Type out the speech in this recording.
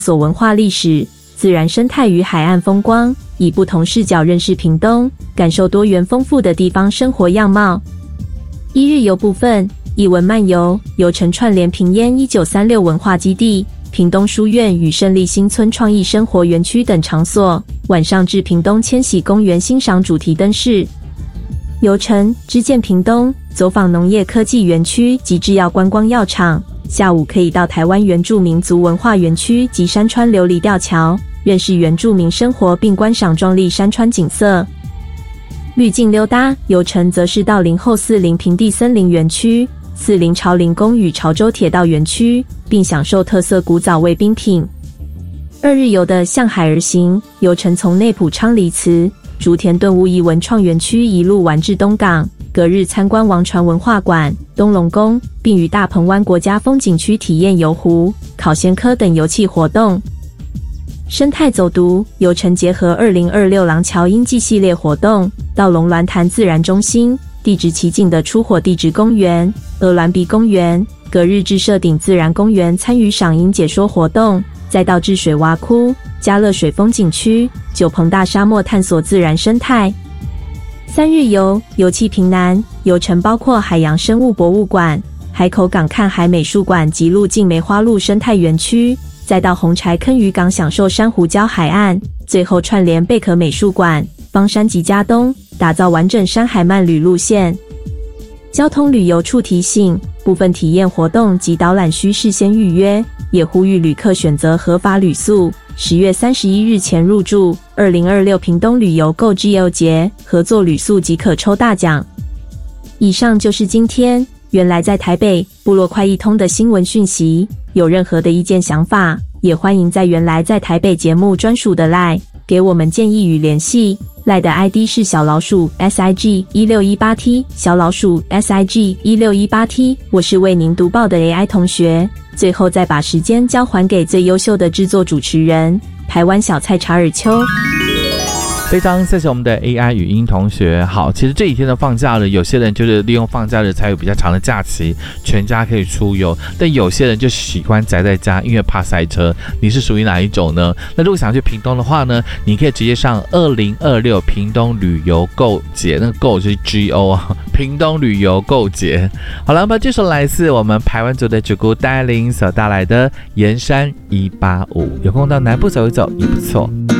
索文化历史、自然生态与海岸风光，以不同视角认识屏东，感受多元丰富的地方生活样貌。一日游部分，艺文漫游，游程串联屏烟1936文化基地、屏东书院与胜利新村创意生活园区等场所，晚上至屏东千禧公园欣赏主题灯饰。游程知见屏东，走访农业科技园区及制药观光药厂，下午可以到台湾原住民族文化园区及山川琉璃吊桥，认识原住民生活并观赏壮丽山川景色。绿径溜达游程则是到林后四林平地森林园区、四林朝林宫与潮州铁道园区，并享受特色古早味冰品。二日游的向海而行游程从内埔昌黎祠、竹田顿悟艺文创园区一路玩至东港，隔日参观王船文化馆、东龙宫，并于大鹏湾国家风景区体验游湖、考仙科等游憩活动。生态走读游程结合2026廊桥鹰季系列活动，到龙銮潭自然中心、地质奇景的出火地质公园、鹅銮鼻公园，隔日至社顶自然公园参与赏鹰解说活动，再到治水蛙窟、嘉乐水风景区、九鹏大沙漠探索自然生态。三日游游憩屏南游程包括海洋生物博物馆、海口港看海美术馆及路径梅花鹿生态园区，再到红柴坑渔港享受珊瑚礁海岸，最后串联贝壳美术馆、芳山及嘉东，打造完整山海漫旅路线。交通旅游处提醒，部分体验活动及导览需事先预约，也呼吁旅客选择合法旅宿，10月31日前入住。2026屏东旅游购 GL 节合作旅宿即可抽大奖。以上就是今天原来在台北部落快易通的新闻讯息，有任何的意见想法，也欢迎在原来在台北节目专属的 LINE 给我们建议与联系。LINE 的 ID 是小老鼠 SIG1618T 小老鼠 SIG1618T， 我是为您读报的 AI 同学。最后再把时间交还给最优秀的制作主持人台湾小菜查尔丘。 非常谢谢我们的 AI 语音同学。好，其实这几天的放假日，有些人就是利用放假日才有比较长的假期，全家可以出游，但有些人就喜欢宅在家，因为怕塞车。你是属于哪一种呢？那如果想去屏东的话呢，你可以直接上2026屏东旅游购节，那个购就是 GO 啊，屏东旅游购节。好了，那么这首来自我们排湾族的主姑带领所带来的盐山185，有空到南部走一走也不错。